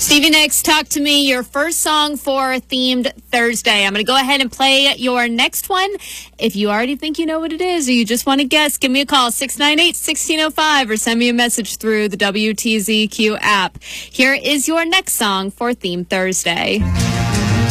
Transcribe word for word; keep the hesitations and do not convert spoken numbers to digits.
Stevie Nicks, Talk to Me, your first song for Themed Thursday. I'm going to go ahead and play your next one. If you already think you know what it is or you just want to guess, give me a call, six nine eight, one six zero five, or send me a message through the W T Z Q app. Here is your next song for Themed Thursday.